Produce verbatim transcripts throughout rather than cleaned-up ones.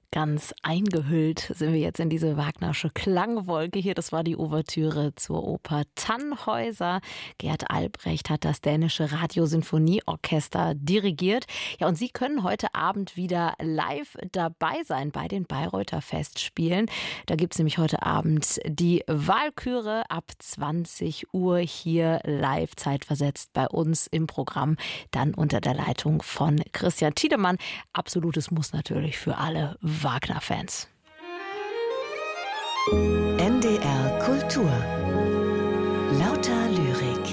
Ganz eingehüllt sind wir jetzt in diese Wagnersche Klangwolke hier. Das war die Ouvertüre zur Oper Tannhäuser. Gerd Albrecht hat das dänische Radiosinfonieorchester dirigiert. Ja, und Sie können heute Abend wieder live dabei sein bei den Bayreuther Festspielen. Da gibt es nämlich heute Abend die Walküre ab zwanzig Uhr hier live zeitversetzt bei uns im Programm. Dann unter der Leitung von Christian Tiedemann. Absolutes Muss natürlich für alle Wagner-Fans. N D R Kultur. Lauter Lyrik.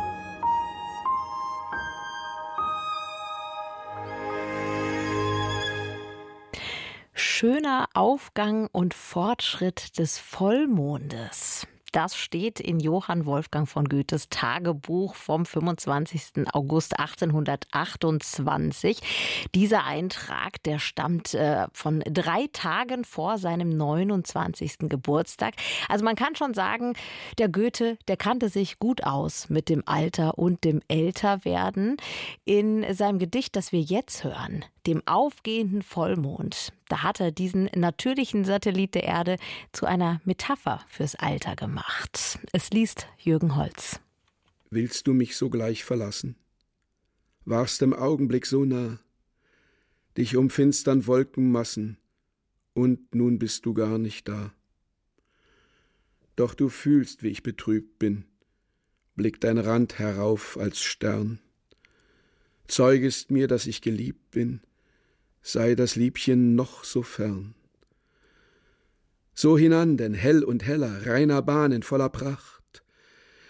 Schöner Aufgang und Fortschritt des Vollmondes. Das steht in Johann Wolfgang von Goethes Tagebuch vom fünfundzwanzigsten August achtzehnhundertachtundzwanzig. Dieser Eintrag, der stammt äh, von drei Tagen vor seinem neunundzwanzigsten Geburtstag. Also man kann schon sagen, der Goethe, der kannte sich gut aus mit dem Alter und dem Älterwerden. In seinem Gedicht, das wir jetzt hören, dem aufgehenden Vollmond, da hat er diesen natürlichen Satellit der Erde zu einer Metapher fürs Alter gemacht. Es liest Jürgen Holz. Willst du mich sogleich verlassen? Warst im Augenblick so nah, dich umfinstern Wolkenmassen, und nun bist du gar nicht da. Doch du fühlst, wie ich betrübt bin, blickt dein Rand herauf als Stern. Zeugest mir, dass ich geliebt bin, sei das Liebchen noch so fern. So hinan, denn hell und heller, reiner Bahn in voller Pracht,